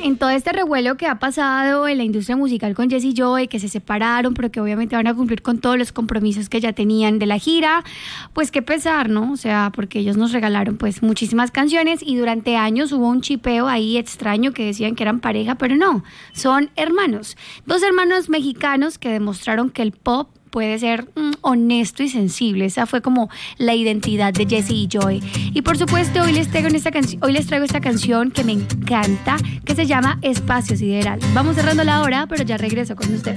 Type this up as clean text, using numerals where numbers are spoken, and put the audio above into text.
en todo este revuelo que ha pasado en la industria musical con Jesse Joy, que se separaron, pero que obviamente van a cumplir con todos los compromisos que ya tenían de la gira, pues qué pesar, ¿no? O sea, porque ellos nos regalaron pues muchísimas canciones y durante años hubo un chipeo ahí extraño que decían que eran pareja, pero no, son hermanos. Dos hermanos mexicanos que demostraron que el pop puede ser honesto y sensible. Esa fue como la identidad de Jesse y Joy. Y por supuesto, hoy les traigo esta canción que me encanta, que se llama Espacio Sideral. Vamos cerrando la hora, pero ya regreso con ustedes.